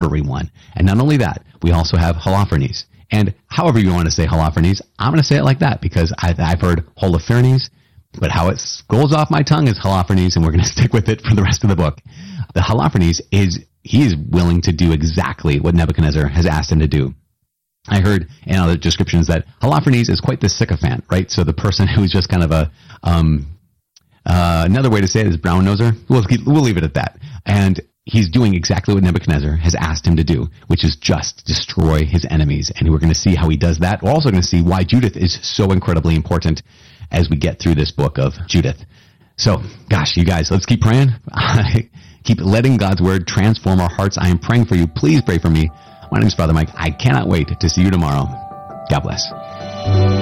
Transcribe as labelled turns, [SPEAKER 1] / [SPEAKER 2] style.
[SPEAKER 1] fiery one. And not only that, we also have Holofernes. And however you want to say Holofernes, I'm going to say it like that because I've heard Holofernes, but how it rolls off my tongue is Holofernes, and we're going to stick with it for the rest of the book. The Holofernes he is willing to do exactly what Nebuchadnezzar has asked him to do. I heard in other descriptions that Holofernes is quite the sycophant, right? So the person who's just kind of another way to say it is brown noser. We'll leave it at that. And he's doing exactly what Nebuchadnezzar has asked him to do, which is just destroy his enemies. And we're going to see how he does that. We're also going to see why Judith is so incredibly important as we get through this book of Judith. So, gosh, you guys, let's keep praying. Keep letting God's word transform our hearts. I am praying for you. Please pray for me. My name is Father Mike. I cannot wait to see you tomorrow. God bless.